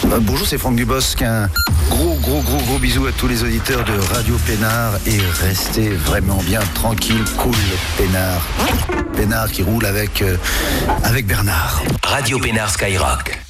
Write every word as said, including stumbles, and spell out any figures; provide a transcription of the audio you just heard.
Euh, bonjour, c'est Franck Dubosc. Un gros, gros, gros, gros bisou à tous les auditeurs de Radio Pénard et restez vraiment bien tranquille, cool, Pénard. Pénard qui roule avec, euh, avec Bernard. Radio Pénard Skyrock.